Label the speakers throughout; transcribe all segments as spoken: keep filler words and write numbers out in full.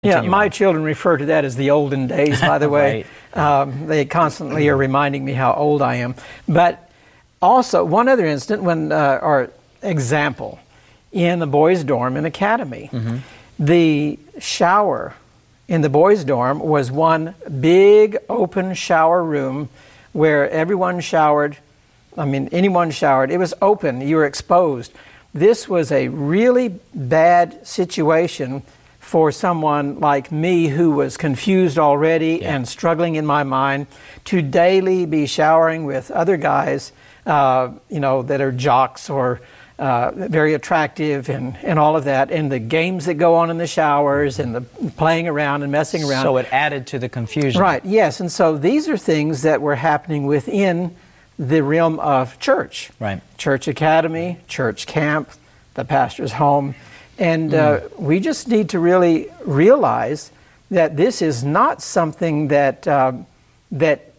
Speaker 1: Yeah, my children refer to that as the olden days, by the way.
Speaker 2: Right.
Speaker 1: Um, they constantly are reminding me how old I am. But also, one other instant, when, uh, or example, in the boys' dorm in Academy,
Speaker 2: Mm-hmm.
Speaker 1: the shower in the boys' dorm was one big open shower room where everyone showered. I mean, anyone showered. It was open. You were exposed. This was a really bad situation for someone like me who was confused already
Speaker 2: Yeah.
Speaker 1: and struggling in my mind to daily be showering with other guys, uh, you know, that are jocks or uh, very attractive and, and all of that, and the games that go on in the showers and the playing around and messing around.
Speaker 2: So it added to the confusion.
Speaker 1: Right, yes, and so these are things that were happening within the realm of church.
Speaker 2: Right.
Speaker 1: Church academy, church camp, the pastor's home. And uh, we just need to really realize that this is not something that uh, that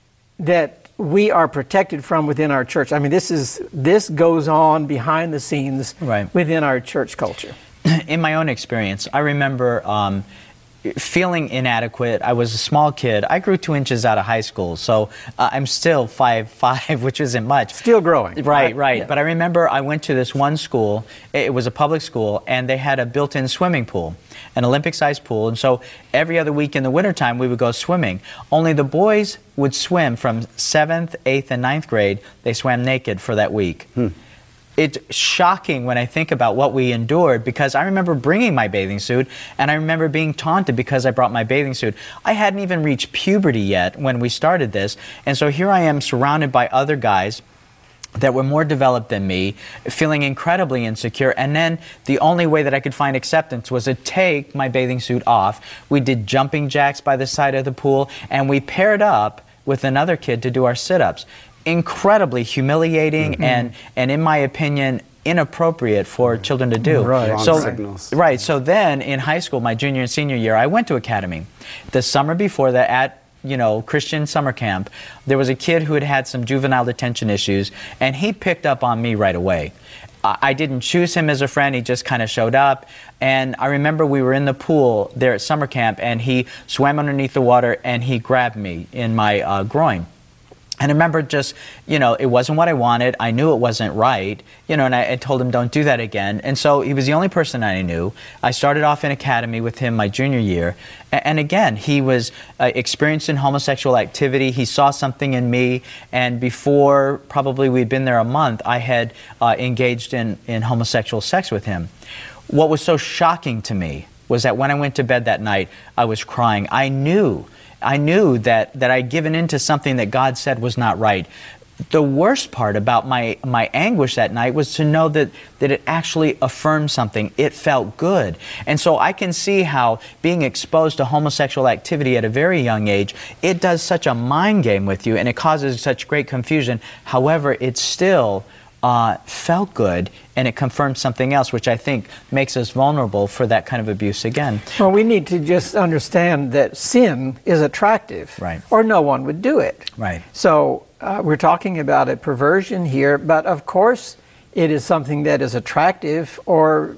Speaker 1: that we are protected from within our church. I mean, this is this goes on behind the scenes
Speaker 2: Right.
Speaker 1: within our church culture.
Speaker 2: In my own experience, I remember um, feeling inadequate. I was a small kid. I grew two inches out of high school, so uh, I'm still five five, which isn't much.
Speaker 1: Still growing.
Speaker 2: Right, right.
Speaker 1: Yeah.
Speaker 2: But I remember I went to this one school. It was a public school, and they had a built-in swimming pool, an Olympic-sized pool. And so every other week in the wintertime, we would go swimming. Only the boys would swim from seventh, eighth, and ninth grade. They swam naked for that week.
Speaker 3: Hmm.
Speaker 2: It's shocking when I think about what we endured, because I remember bringing my bathing suit, and I remember being taunted because I brought my bathing suit. I hadn't even reached puberty yet when we started this, and so here I am surrounded by other guys that were more developed than me, feeling incredibly insecure, and then the only way that I could find acceptance was to take my bathing suit off. We did jumping jacks by the side of the pool, and we paired up with another kid to do our sit-ups. Incredibly humiliating mm-hmm. and, and in my opinion, inappropriate for children to do.
Speaker 1: Right.
Speaker 3: Wrong
Speaker 2: So,
Speaker 3: signals.
Speaker 2: right. So then in high school, my junior and senior year, I went to Academy. The summer before that, at you know, Christian summer camp, there was a kid who had had some juvenile detention issues, and he picked up on me right away. I didn't choose him as a friend, he just kind of showed up. And I remember we were in the pool there at summer camp, and he swam underneath the water, and he grabbed me in my uh, groin. And I remember just, you know, it wasn't what I wanted. I knew it wasn't right, you know, and I, I told him, don't do that again. And so he was the only person I knew. I started off in Academy with him my junior year. And, and again, he was uh, experienced in homosexual activity. He saw something in me. And before probably we'd been there a month, I had uh, engaged in, in homosexual sex with him. What was so shocking to me was that when I went to bed that night, I was crying. I knew I knew that, that I'd given into something that God said was not right. The worst part about my, my anguish that night was to know that, that it actually affirmed something. It felt good. And so I can see how being exposed to homosexual activity at a very young age, it does such a mind game with you, and it causes such great confusion. However, it still uh, felt good, and it confirmed something else, which I think makes us vulnerable for that kind of abuse again.
Speaker 1: Well, we need to just understand that sin is attractive,
Speaker 2: Right.
Speaker 1: or no one would do it.
Speaker 2: Right.
Speaker 1: So uh, we're talking about a perversion here, but of course it is something that is attractive, or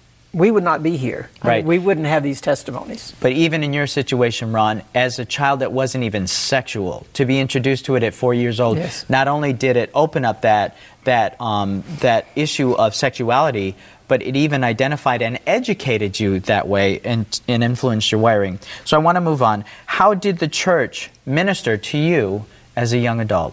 Speaker 1: we would not be here. I mean,
Speaker 2: Right.
Speaker 1: we wouldn't have these testimonies.
Speaker 2: But even in your situation, Ron, as a child that wasn't even sexual, to be introduced to it at four years old,
Speaker 1: Yes.
Speaker 2: not only did it open up that that um, that issue of sexuality, but it even identified and educated you that way and, and influenced your wiring. So I want to move on. How did the church minister to you as a young adult?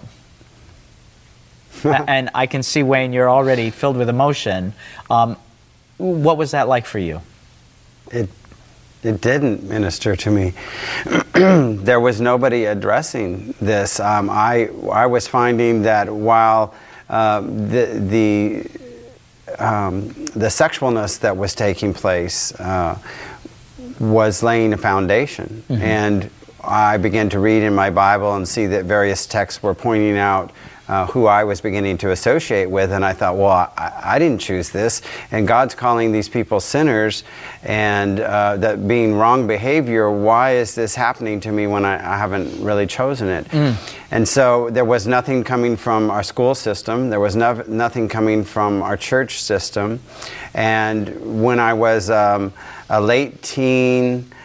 Speaker 2: And I can see, Wayne, you're already filled with emotion. Um, what was that like for you?
Speaker 3: It, it didn't minister to me. There was nobody addressing this. Um, I, I was finding that while um, the, the, um, the sexualness that was taking place uh, was laying a foundation. Mm-hmm. And I began to read in my Bible and see that various texts were pointing out uh, who I was beginning to associate with, and I thought, well, I, I didn't choose this, and God's calling these people sinners, and uh, that being wrong behavior, why is this happening to me when I, I haven't really chosen it? Mm. And so there was nothing coming from our school system, there was no, nothing coming from our church system, and when I was um, a late teen,